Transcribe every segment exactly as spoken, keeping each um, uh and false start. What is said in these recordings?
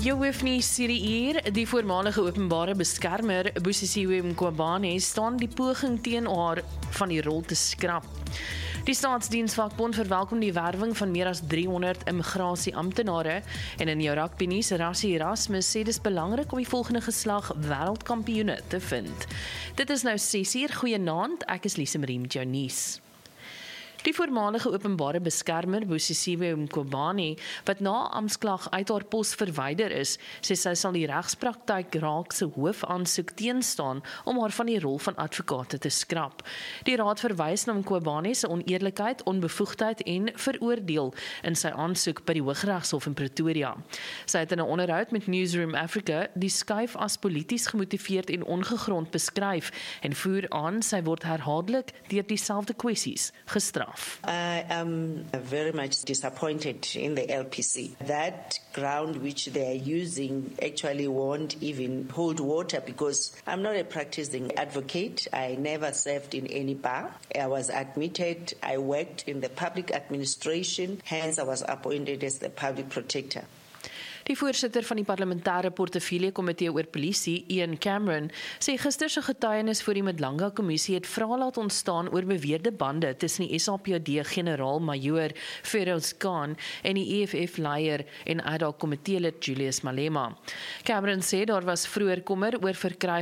Jou hoofnuus hierdie uur, die voormalige openbare beskermer Busisiwe Mkhwebane staan die poging teen haar van die rol te skrap. Die Staatsdiensvakbond verwelkom die werwing van meer as driehonderd immigrasie-amptenare en in jou rugbynuus, Rassie Erasmus sê dis belangrik om die volgende geslag wêreldkampioene te vind. Dit is nou ses uur, goeienaand, ek is Lise Marie met jou nuus. Die voormalige openbare beskermer Busisiwe Mkhwebane, wat na amptsklag uit haar pos verwyder is, sê sy sal die regspraktyk raak se hoofaansoek teenstaan om haar van die rol van advokate te skrap. Die raad verwys na Mkhwebane se oneerlikheid, onbevoegdheid en veroordeel in sy aansoek by die Hooggeregshof in Pretoria. Sy het in 'n onderhoud met Newsroom Africa die skuif as polities gemotiveerd en ongegrond beskryf en voer aan sy word herhaaldelik deur dieselfde kwessies gestraf. I am very much disappointed in the L P C. That ground which they are using actually won't even hold water because I'm not a practicing advocate. I never served in any bar. I was admitted, I worked in the public administration, hence I was appointed as the public protector. Die voorsitter van die parlementêre portefeulje-komitee oor polisie, Ian Cameron, sê gister se getuienis voor die Madlanga-kommissie het vrae laat ontstaan oor beweerde bande tussen die S A P D generaal-majoor Feroz Khan en die E F F-leier en ad hoc komitee-lid Julius Malema. Cameron sê daar was vroeër kommer oor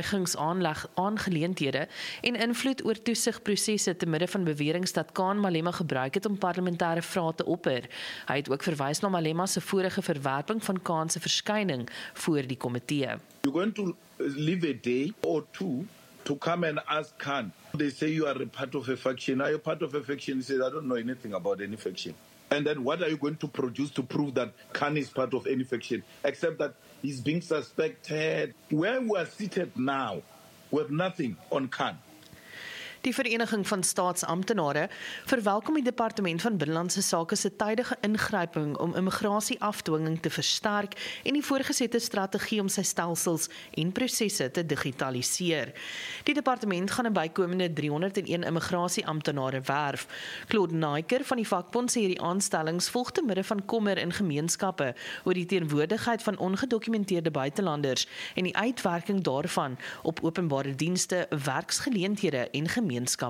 verkrygingsaangeleenthede en invloed oor toesigprosesse te midde van beweringe dat Khan Malema gebruik het om parlementêre vrae te opper. Hy het ook verwys na Malema se vorige verwerping van Khan se verskyning voor die komitee. You're going to live a day or two to come and ask Khan. They say you are a part of a faction. Are you part of a faction? He says, I don't know anything about any faction. And then what are you going to produce to prove that Khan is part of any faction? Except that he's being suspected. Where we are seated now, we have nothing on Khan. Die Vereniging van Staatsamptenare verwelkom die Departement van Binnelandse Sake se tydige ingryping om immigrasie-afdwinging te versterk en die voorgesette strategie om sy stelsels en prosesse te digitaliseer. Die departement gaan 'n bykomende driehonderdeen immigrasie-amptenare werf. Claude Naiker van die vakbond sê hierdie aanstellings volg te midde van kommer in gemeenskappe oor die teenwoordigheid van ongedokumenteerde buitelanders en die uitwerking daarvan op openbare dienste, werksgeleenthede en gemeenskapsveiligheid.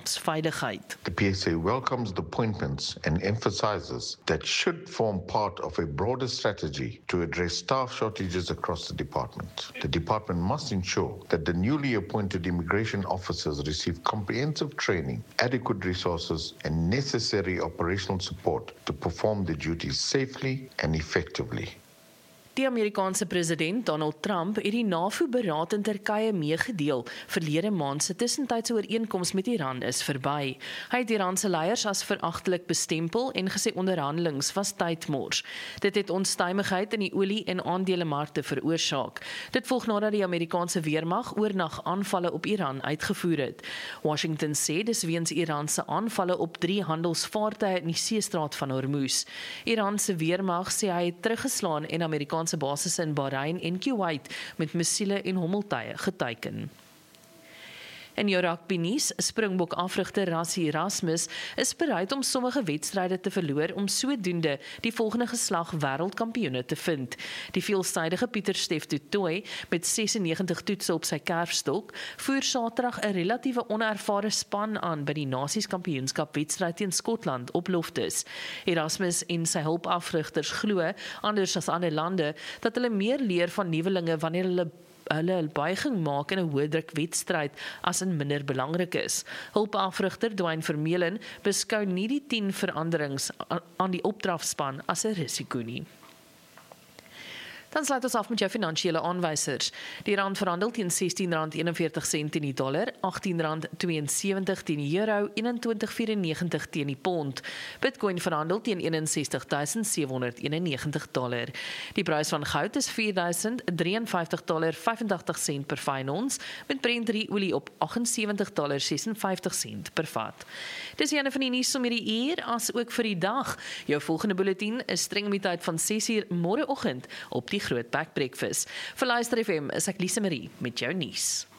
The P S A welcomes the appointments and emphasizes that should form part of a broader strategy to address staff shortages across the department. The department must ensure that the newly appointed immigration officers receive comprehensive training, adequate resources, and necessary operational support to perform their duties safely and effectively. Die Amerikaanse president Donald Trump het die NAVO-beraad in Turkye meegedeel verlede maand se tussentydse ooreenkoms met Iran is verby. Hy het Iran se leiers as veragtelik bestempel en gesê onderhandelings was tydmors. Dit het onstuimigheid in die olie- en aandelemarkte veroorsaak. Dit volg nadat die Amerikaanse weermag oornag aanvalle op Iran uitgevoer het. Washington sê dis weens Iran se aanvalle op drie handelsvaartuie in die seestraat van Hormuz. Iran se weermag sê hy het teruggeslaan en Amerikaanse basisse in Bahrein en Kuwait met missiele en hommeltuie geteiken. In jou rugbynuus, Springbok afrigter Rassie Erasmus is bereid om sommige wedstryde te verloor om sodoende die volgende geslag wêreldkampioene te vind. Die veelsidige Pieter Steph du Toit met sesennegentig toetse op sy kerfstok voer Saterdag 'n relatiewe onervare span aan by die Nasies-kampioenskap wedstryd teen Skotland op Loftus. Erasmus en sy hulpafrigters glo, anders as ander lande, dat hulle meer leer van nuwelinge wanneer hulle hulle 'n buiging maak in 'n hoëdruk wedstryd as in minder belangrik is. Hulpafrigter Dwayne Vermeulen beskou nie die tien veranderings aan die opdrafspan as 'n risiko nie. Dan sluit ons af met jou finansiële aanwysers. Die rand verhandel teen sestien rand eenenveertig sent teen die dollar, agttien rand tweeënsewentig teen die euro, eenentwintig rand vyrennegentig teen die pond. Bitcoin verhandel teen eenensestig duisend sewenhonderd eenennegentig dollar. Die prys van goud is vier duisend drieënvyftig dollar vyfentagtig sent per fyn ons, met Brent drie olie op agtensewentig dollar sesenvyftig sent per vat. Dis een van die nuus om hierdie uur, as ook vir die dag. Jou volgende bulletin is streng met tyd van ses uur môreoggend op die Groot Back Breakfast. Vir Luister F M is ek Lise Marie met jou nuus.